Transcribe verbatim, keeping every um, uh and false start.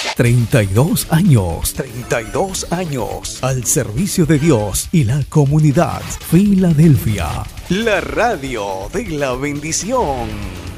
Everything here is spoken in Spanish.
treinta y dos años, treinta y dos años al servicio de Dios y la comunidad. Filadelfia, la radio de la bendición.